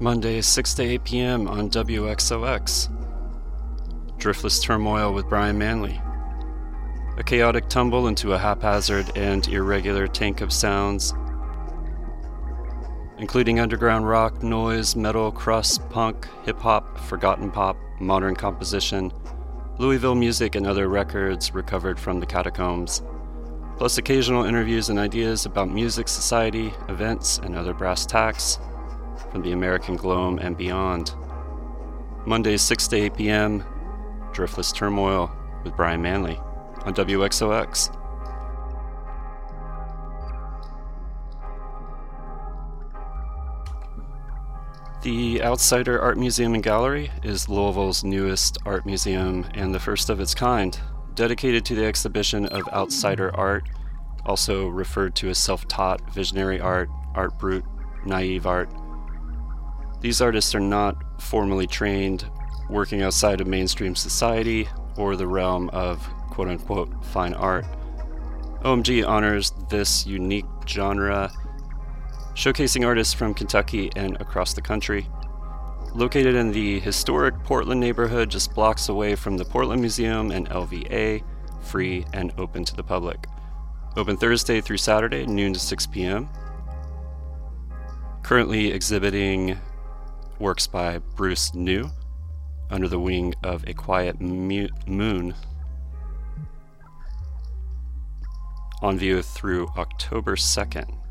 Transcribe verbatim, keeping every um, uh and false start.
Monday, six to eight p.m. on W X O X. Driftless Turmoil with Brian Manley. A chaotic tumble into a haphazard and irregular tank of sounds, including underground rock, noise, metal, crust, punk, hip-hop, forgotten pop, modern composition, Louisville music, and other records recovered from the catacombs, plus occasional interviews and ideas about music, society, events, and other brass tacks from the American Globe and beyond. Mondays, six to eight p.m., Driftless Turmoil with Brian Manley on W X O X. The Outsider Art Museum and Gallery is Louisville's newest art museum and the first of its kind, dedicated to the exhibition of outsider art, also referred to as self-taught, visionary art, art brut, naive art. These artists are not formally trained, working outside of mainstream society or the realm of quote-unquote fine art. O M G honors this unique genre, showcasing artists from Kentucky and across the country. Located in the historic Portland neighborhood just blocks away from the Portland Museum and L V A, free and open to the public. Open Thursday through Saturday, noon to six p.m. Currently exhibiting works by Bruce New, Under the Wing of a Quiet Mu- Moon, on view through October second.